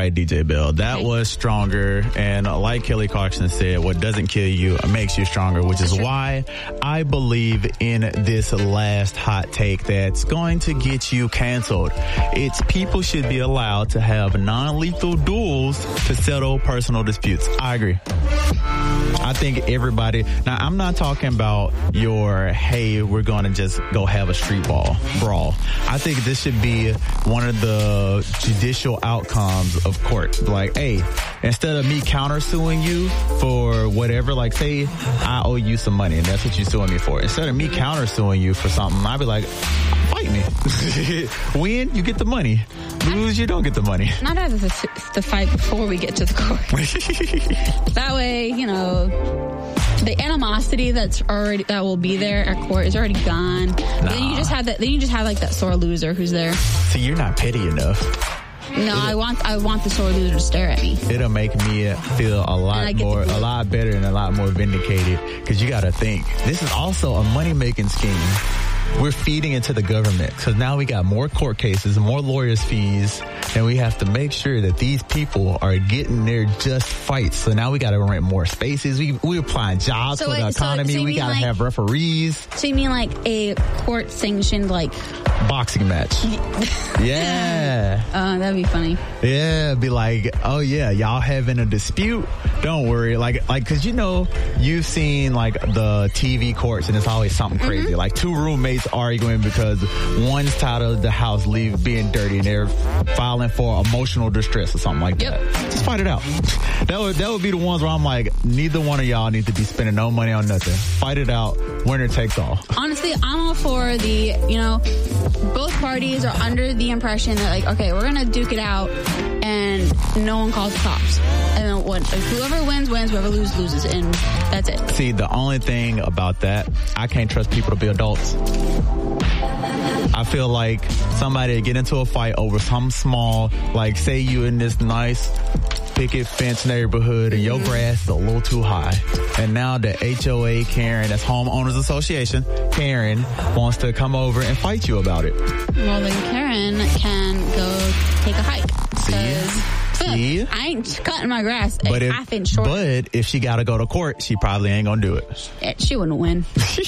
right, DJ Bell. That was stronger. And like Kelly Clarkson said, what doesn't kill you makes you stronger, which is why I believe in this last hot take that's going to get you canceled. It's people should be allowed to have non-lethal duels to settle personal disputes. I agree. I think everybody, now I'm not talking about your, hey, we're going to just go have a street brawl. I think this should be one of the judicial outcomes of court. Like, hey, instead of me countersuing you for whatever, like say I owe you some money and that's what you're suing me for. Instead of me countersuing you for something, I'd be like, fight me. Win, you get the money. Lose, you don't get the money. Not have the fight before we get to the court. That way, you know, the animosity that will be there at court is already gone. Nah. Then you just have like that sore loser who's there. See, you're not petty enough. No, I want the sore loser to stare at me. It'll make me feel a lot better and a lot more vindicated, because you got to think, this is also a money-making scheme. We're feeding into the government because now we got more court cases, more lawyers' fees, and we have to make sure that these people are getting their just fights. So now we got to rent more spaces. We're applying jobs for the economy. So we got to have referees. So you mean like a court-sanctioned, like... boxing match. Yeah. Oh, that'd be funny. Yeah, be like, oh yeah, y'all having a dispute? Don't worry. Like, cause you know, you've seen like the TV courts and it's always something crazy. Mm-hmm. Like two roommates arguing because one's tired of the house being dirty and they're filing for emotional distress or something like that. Just fight it out. That would be the ones where I'm like, neither one of y'all need to be spending no money on nothing. Fight it out. Winner takes all. Honestly, I'm all for the, you know, both parties are under the impression that like, okay, we're going to duke it out and no one calls the cops. And then whoever wins, whoever loses, and that's it. See, the only thing about that, I can't trust people to be adults. I feel like somebody get into a fight over something small, like say you in this nice picket fence neighborhood and your grass is a little too high. And now the HOA Karen, that's Homeowners Association, Karen wants to come over and fight you about it. Well, then Karen can go take a hike. See? I ain't cutting my grass half inch short. But if she got to go to court, she probably ain't going to do it. She wouldn't win.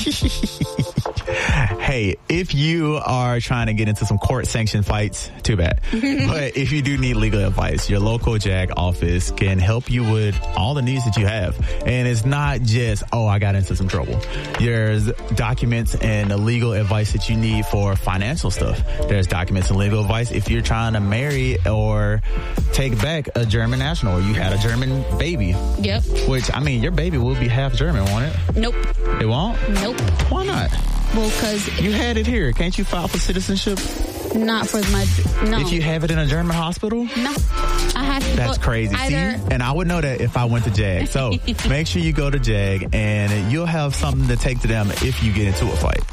Hey, if you are trying to get into some court-sanctioned fights, too bad. But if you do need legal advice, your local JAG office can help you with all the needs that you have. And it's not just, I got into some trouble. There's documents and the legal advice that you need for financial stuff. There's documents and legal advice if you're trying to marry or take back a German national, or you had a German baby. Yep. Which, I mean, your baby will be half German, won't it? Nope. It won't? Nope. Why not? Well, because... You had it here. Can't you file for citizenship? Not for my... No. If you have it in a German hospital? No. I have to... That's crazy. See? And I would know that if I went to JAG. So make sure you go to JAG and you'll have something to take to them if you get into a fight.